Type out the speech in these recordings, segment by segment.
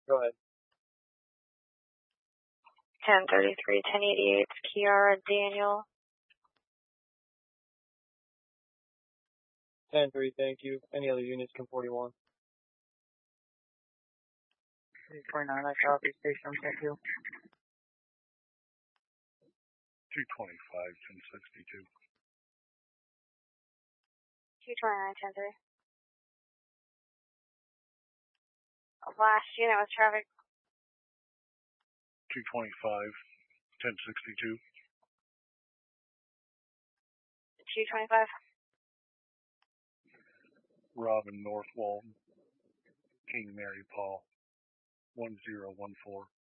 Go ahead. 1033, 1088, Kiara Daniel. 10-3, thank you. Any other units, Kim 41? 349, I copy, station, thank you. 225, 1062. 229, 10-3. Last unit was traffic. 225, 1062. 225. Robin North Walton, King Mary Paul, 1014.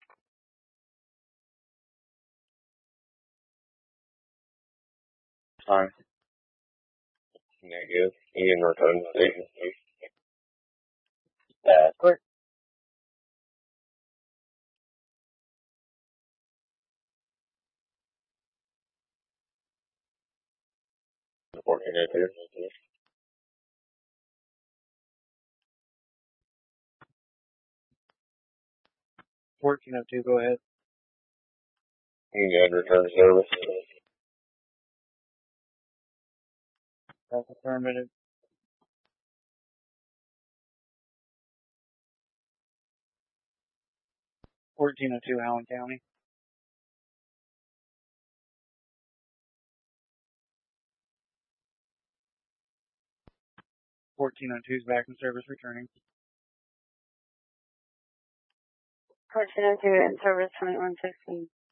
Time. Negative. Ian return station. Clear. Working it here. 1402, go ahead. Union return service. That's affirmative. 1402, Allen County. 1402 is back in service returning. 1402 in service, 2116.